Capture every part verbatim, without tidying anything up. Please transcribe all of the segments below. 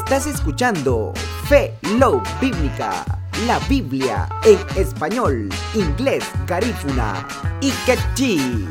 Estás escuchando Fe Love Bíblica, la Biblia en español, inglés, garífuna y quechí.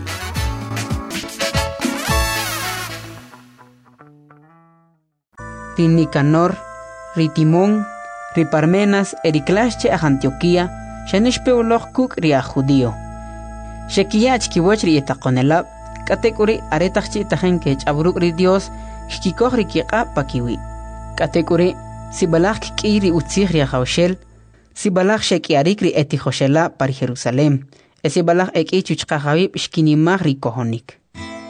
Ri Nicanor, ri Timón, ri Parmenas, ericlasche a Antioquía, shanishpeoloch kuk ri a judío. Shekiyach kiwach ri etakonelab, katekuri aretachchi tajen kech abruk ri Dios, hkikoch ri kiqa pakiwi. Katekuri sibalach kiki ri utzich ri haushel, sibalach shekiarik ri etijoshela par Jerusalem, esibalach eki chuchqahabib shkinimach ri kohonik.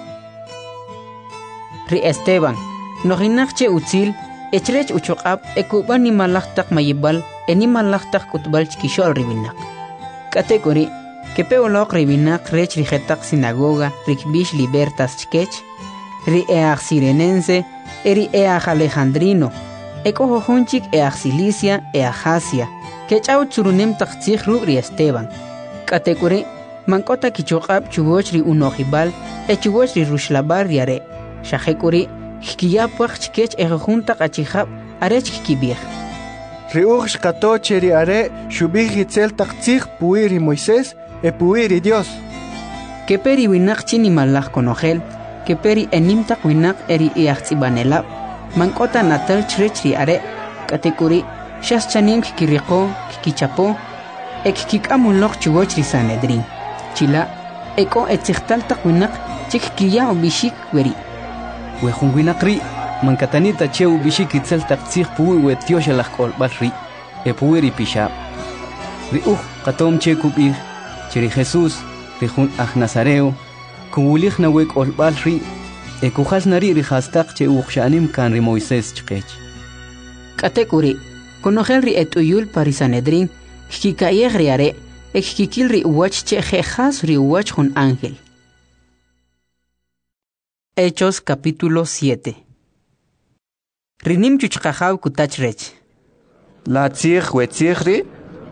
Ri Esteban, norinachche utzil, echrech uchoqab ekuban ni malachtak mayibal, eni malachtak kutbal chkishol ribinak. Katekuri, kepeolok ribinak rech rijetak sinagoga, rikbish libertas chkech, ri each sirenense, eri each alejandrino, ekojohunchik each Cilicia, each Asia, kechau tsurunem taktzich ru ri Esteban. Katekuri, mankota kichoqab chuboch ri unojibal, echuboch ri rushlabar riare, shajekuri, Hkiyapwach chkech ejojunta qachihab arech kibir. Riuch shkato cheri are shubih hitzel taktzich puiri Moisés e puiri Dios. Keperi winak chini malach konogel, keperi enimtak winak eri iachzibanelab, mankota natal chrechri are, katekuri, shas chanim kikiriko, kikichapo, ek kikamulok chugochri Sanedrin. Chila, eko etzichtaltak winak chik kiya obishik weri. Wejunguinakri, mankatanita cheu bishikitzel taktzich puwi wetiosh alakol balri, e puweri pisha. Riuch katom che kubir, cheri Jesús, rihun aj Nazareo, kubulich na wek ol balri, e kujas nari rihastak che uxanim kan ri Moisés chkech. Katekuri, konogel ri etuyul pari Sanedrin, hkikayeg riare, e hkikil ri uwach che jejas ri uwach hun ángel. Hechos capítulo siete. Rinim chuchqahaw kutachrech. La tzich wetzich ri?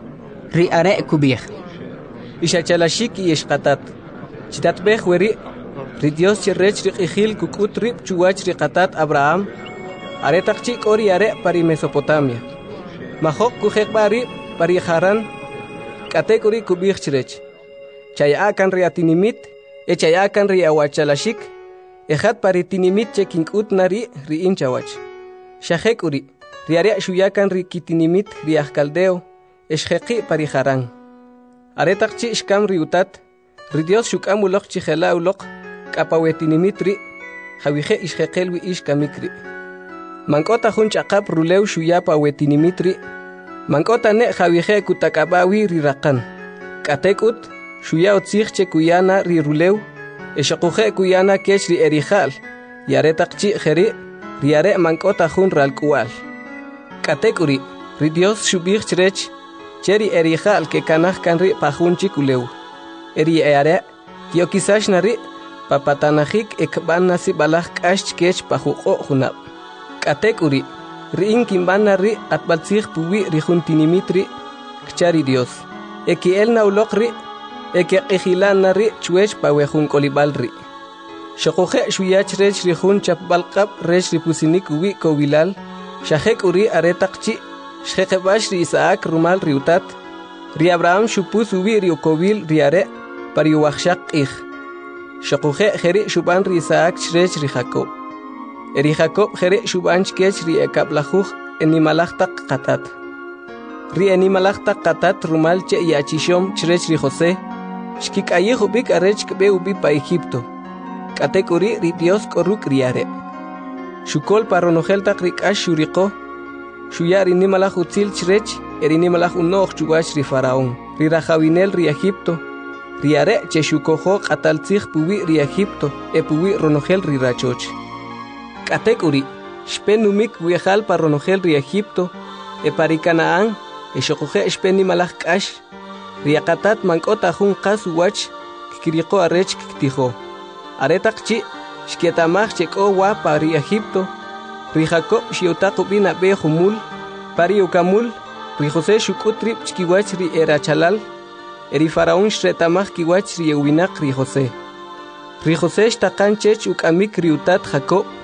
Ri are kubich. Ishachalashik y eshkatat. Chitatbech weri. Ri Dios chirrech ri qihil kukut rib chuwach ri qatat Abraham. Are takchik ori are pari Mesopotamia. Mahok kujek bari pari Haran. Katek ori kubich chirech. Chayakan ri atinimit. E chayakan ri awachalashik. Ejat paritinimit chekinkut nari ri inchawach. Shahek uri, riaria shuyakan ri kitinimit ri ahkaldeo, eshjeki pariharan. Aretakchi shkam ri utat, ri Dios shukamulok chihela ulok, kapawetinimit ri, jawihe ishjekelwi ishkamikri. Mankota hunchakap ruleu shuyapa wetinimit ri, mankota ne jawihe kutakabawi ri rakan. Katekut, shuya otzich kuyana ri ruleu, Eshakuje kuyana kech ri erijal, yare takchi jeri, riare mankota jun ralkual. Katekuri, ri Dios shubich chrech, cheri erijal ke kanaj kanri pajunchi kuleu. Eri eare, tiokisash nari, papatanajik ekban nasi balaj kash kech pajuko junab. Katekuri, ri inkimban nari atbalzich puwi ri juntinimitri, kchari Dios. Eki el naulok ri, Eke ejilan nari chuech pa wejun kolibalri. Shokoje shuyach rech rihun chapbalkap rech ripusinik uwi kovilal. Shahek uri aretakchi. Shhekebash ri Isaac rumal riutat. Ri Abraham shupus uwi riukovil riare. Pari wachshak ich. Shokoje jeri shuban ri Isaac rech ri Jacob. Eri Jacob jeri shuban chkech ri ekaplajuj enimalachtak katat. Ri enimalachtak katat rumal che yachishom chrech ri José. Shkik ayehubik arech kbe ubi pa Egipto. Katekuri ri Dios koruk riare. Shukol paronoheltak rik ash shuriko. Shuyari nimalach utzil chrech, eri nimalach unoch chugash ri Faraón. Ri rajawinel ri Egipto. Riare che shukojo kataltzich puwi ri Egipto, e puwi ronogel ri rachoch. Katekuri, shpenumik viejal paronogel ri Egipto, e pari Canaán, e shokoje shpen nimalach kash. Riakatat mankota jun qas wach kikiriko arech kiktijo. Aretakchi shkietamach cheko wa pari Egipto. Ri Jacob shiotako bina be humul. Pari ukamul. Ri José shukutrip chkiwach ri erachalal. Eri Faraón shretamach kiwach ri ewinak ri José. Ri José shtakan chech ukamik ri utat Jacob.